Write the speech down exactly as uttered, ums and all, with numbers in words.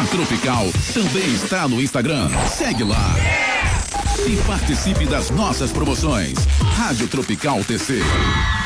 A Tropical também está no Instagram. Segue lá. E participe das nossas promoções. Rádio Tropical T C.